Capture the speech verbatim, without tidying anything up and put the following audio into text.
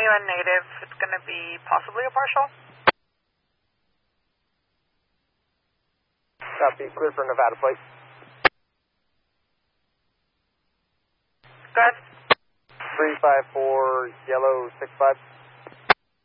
U N native, it's going to be possibly a partial. Copy, clear for Nevada plate. Go ahead. three five four, yellow six five.